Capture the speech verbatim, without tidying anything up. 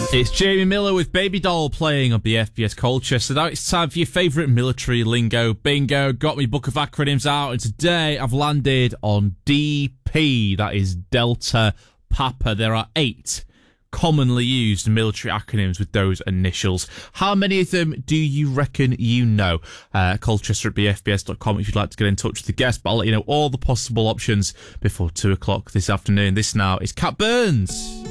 It's Jamie Miller with Baby Doll playing on the F B S Culture. So now it's time for your favourite military lingo. Bingo, got me book of acronyms out, and today I've landed on D P. That is Delta Papa. There are eight commonly used military acronyms with those initials. How many of them do you reckon you know? Uh, Colchester at b f b s dot com if you'd like to get in touch with the guest, but I'll let you know all the possible options before two o'clock this afternoon. This now is Cat Burns.